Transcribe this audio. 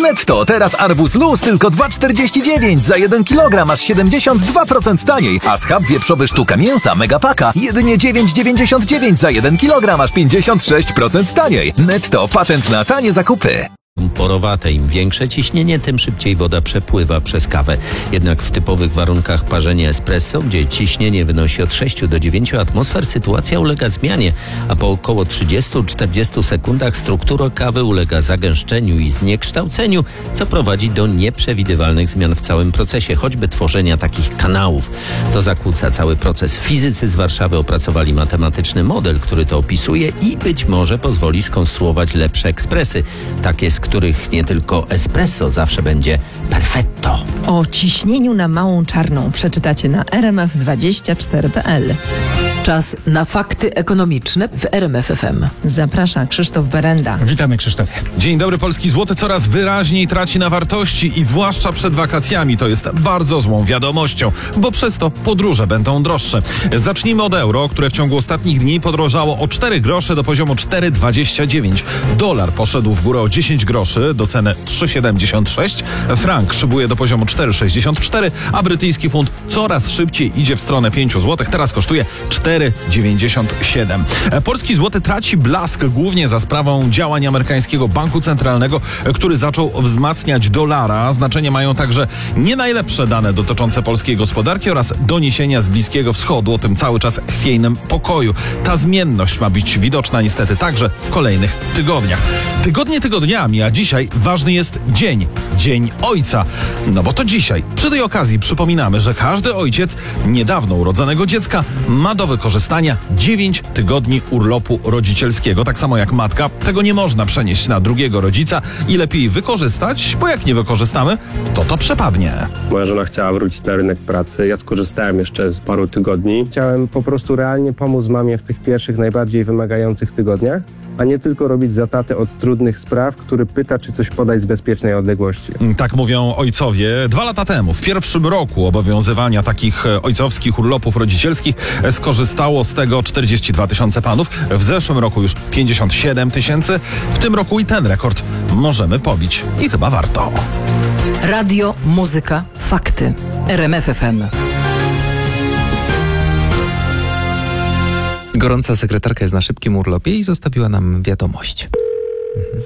Netto teraz arbuz luz tylko 2,49, za 1 kg masz 72% taniej, a schab wieprzowy sztuka mięsa Megapaka jedynie 9,99, za 1 kg masz 56% taniej. Netto, patent na tanie zakupy. Porowate. Im większe ciśnienie, tym szybciej woda przepływa przez kawę. Jednak w typowych warunkach parzenia espresso, gdzie ciśnienie wynosi od 6 do 9 atmosfer, sytuacja ulega zmianie, a po około 30-40 sekundach struktura kawy ulega zagęszczeniu i zniekształceniu, co prowadzi do nieprzewidywalnych zmian w całym procesie, choćby tworzenia takich kanałów. To zakłóca cały proces. Fizycy z Warszawy opracowali matematyczny model, który to opisuje i być może pozwoli skonstruować lepsze ekspresy, takie z których nie tylko espresso zawsze będzie perfetto. O ciśnieniu na małą czarną przeczytacie na rmf24.pl. Czas na fakty ekonomiczne w RMF FM. Zaprasza Krzysztof Berenda. Witamy, Krzysztofie. Dzień dobry. Polski złoty coraz wyraźniej traci na wartości i zwłaszcza przed wakacjami. To jest bardzo złą wiadomością, bo przez to podróże będą droższe. Zacznijmy od euro, które w ciągu ostatnich dni podrożało o 4 grosze do poziomu 4,29. Dolar poszedł w górę o 10 groszy do ceny 3,76. Frank szybuje do poziomu 4,64, a brytyjski funt coraz szybciej idzie w stronę 5 zł. Teraz kosztuje 4,97. Polski złoty traci blask głównie za sprawą działań amerykańskiego banku centralnego, który zaczął wzmacniać dolara. Znaczenie mają także nie najlepsze dane dotyczące polskiej gospodarki oraz doniesienia z Bliskiego Wschodu o tym cały czas chwiejnym pokoju. Ta zmienność ma być widoczna niestety także w kolejnych tygodniach. Tygodnie tygodniami, a dzisiaj ważny jest Dzień Ojca. No bo to dzisiaj. Przy tej okazji przypominamy, że każdy ojciec niedawno urodzonego dziecka ma do wykorzystania 9 tygodni urlopu rodzicielskiego. Tak samo jak matka. Tego nie można przenieść na drugiego rodzica i lepiej wykorzystać, bo jak nie wykorzystamy, to przepadnie. Moja żona chciała wrócić na rynek pracy. Ja skorzystałem jeszcze z paru tygodni. Chciałem po prostu realnie pomóc mamie w tych pierwszych, najbardziej wymagających tygodniach, a nie tylko robić za tatę od trudnych spraw, który pyta, czy coś podać z bezpiecznej odległości. Tak mówią ojcowie. 2 lata temu, w pierwszym roku obowiązywania takich ojcowskich urlopów rodzicielskich, skorzystało z tego 42 tysiące panów. W zeszłym roku już 57 tysięcy. W tym roku i ten rekord możemy pobić. I chyba warto. Radio, muzyka, fakty. RMF FM. Gorąca sekretarka jest na szybkim urlopie i zostawiła nam wiadomość.